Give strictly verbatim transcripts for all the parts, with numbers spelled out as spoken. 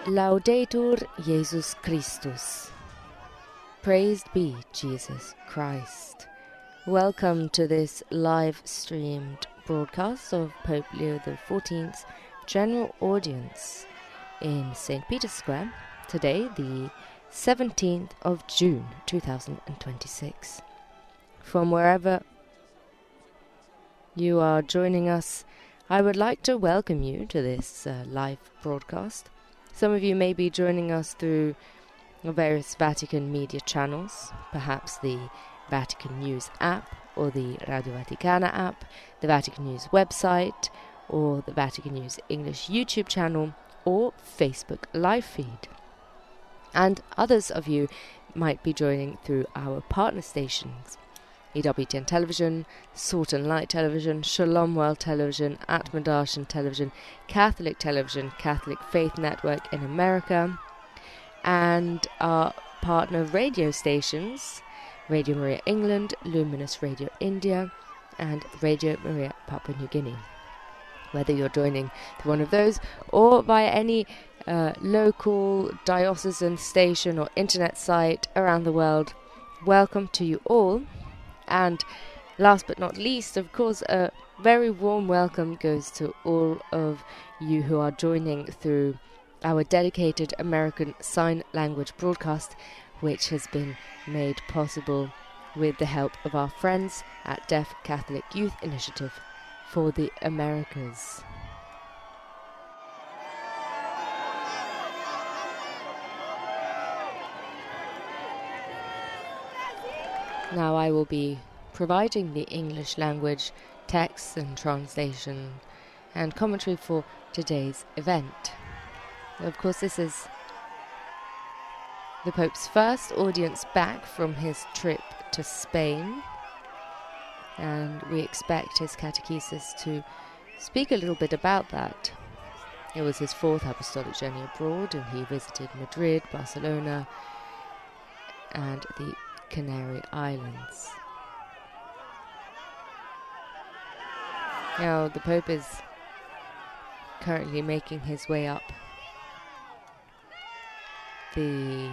Laudetur Jesus Christus. Praised be Jesus Christ. Welcome to this live-streamed broadcast of Pope Leo the fourteenth's General Audience in Saint Peter's Square, today the seventeenth of June two thousand twenty-six. From wherever you are joining us, I would like to welcome you to this uh, live broadcast. Some of you may be joining us through various Vatican media channels, perhaps the Vatican News app or the Radio Vaticana app, the Vatican News website or the Vatican News English YouTube channel or Facebook live feed. And others of you might be joining through our partner stations: E W T N Television, Salt and Light Television, Shalom World Television, Atma Darshan Television, Catholic Television, Catholic Faith Network in America, and our partner radio stations, Radio Maria England, Luminous Radio India, and Radio Maria Papua New Guinea. Whether you're joining through one of those or via any uh, local diocesan station or internet site around the world, welcome to you all. And last but not least, of course, a very warm welcome goes to all of you who are joining through our dedicated American Sign Language broadcast, which has been made possible with the help of our friends at Deaf Catholic Youth Initiative for the Americas. Now I will be providing the English language text and translation and commentary for today's event. Of course, this is the Pope's first audience back from his trip to Spain, and we expect his catechesis to speak a little bit about that. It was his fourth apostolic journey abroad, and he visited Madrid, Barcelona, and the Canary Islands. Now, the Pope is currently making his way up the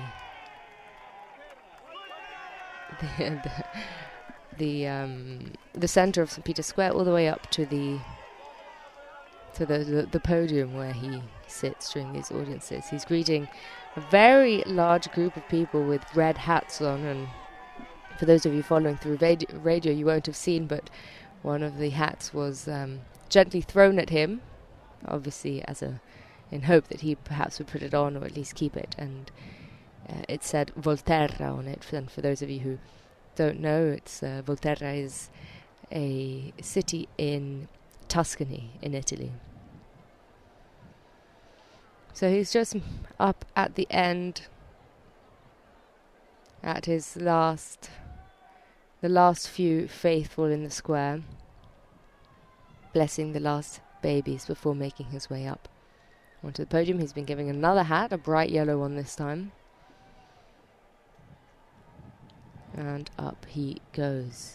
the the, the um the center of Saint Peter's Square, all the way up to the to the, the the podium where he sits during these audiences. He's greeting a very large group of people with red hats on, and for those of you following through radio, radio you won't have seen, but one of the hats was um, gently thrown at him, obviously as a in hope that he perhaps would put it on or at least keep it, and uh, it said Volterra on it. And for those of you who don't know, it's uh, Volterra is a city in Tuscany in Italy. So he's just up at the end, at his last, the last few faithful in the square, blessing the last babies before making his way up onto the podium. He's been given another hat, a bright yellow one this time. And up he goes.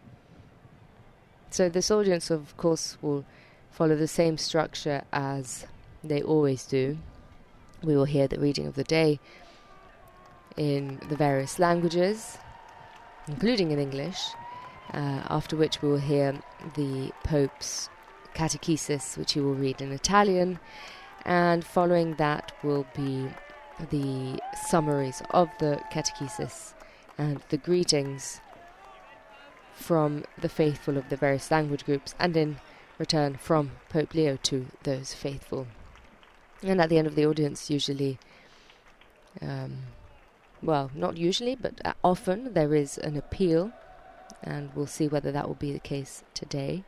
So this audience, of course, will follow the same structure as they always do. We will hear the reading of the day in the various languages, including in English, uh, after which we will hear the Pope's catechesis, which he will read in Italian, and following that will be the summaries of the catechesis and the greetings from the faithful of the various language groups, and in return from Pope Leo to those faithful. And at the end of the audience, usually, um, well, not usually, but uh, often there is an appeal, and we'll see whether that will be the case today.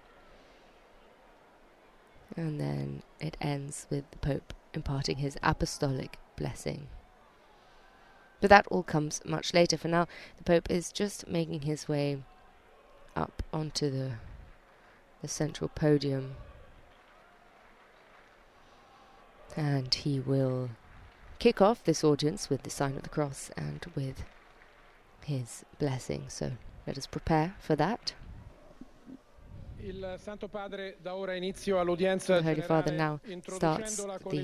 And then it ends with the Pope imparting his apostolic blessing. But that all comes much later. For now, the Pope is just making his way up onto the, the central podium. And he will kick off this audience with the sign of the cross and with his blessing. So let us prepare for that. Il Santo Padre da ora inizio all'udienza The Holy Father now starts the